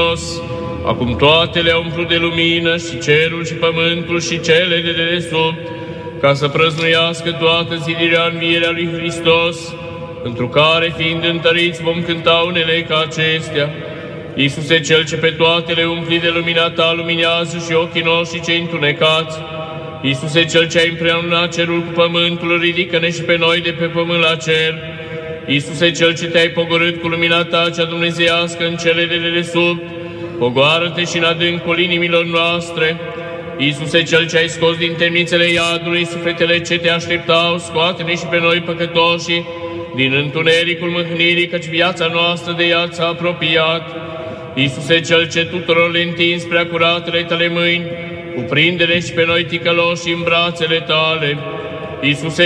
Hristos, acum toate le-a umplut de lumină și cerul și pământul și cele de dedesubt, ca să prăznuiască toată zidirea învierea lui Hristos, pentru care, fiind întăriți, vom cânta unele ca acestea. Iisuse, Cel ce pe toate le umpli de lumina Ta, luminează și ochii noștri cei întunecați. Iisuse, Cel ce ai împreunat cerul cu pământul, ridică-ne și pe noi de pe pământ la cer. Iisuse, Cel ce te-ai pogorât cu lumina Ta cea dumnezeiască în cele de dedesubt, pogoară-te și în adâncul inimilor noastre. Iisuse, Cel ce ai scos din temnițele iadului sufletele ce te așteptau, scoate-ne și pe noi păcătoși din întunericul mâhnirii, căci viața noastră de ea s-a apropiat. Iisuse, Cel ce tuturor le întinzi prea curatele Tale mâini, cuprinde-ne și pe noi ticăloși în brațele Tale. Iisuse,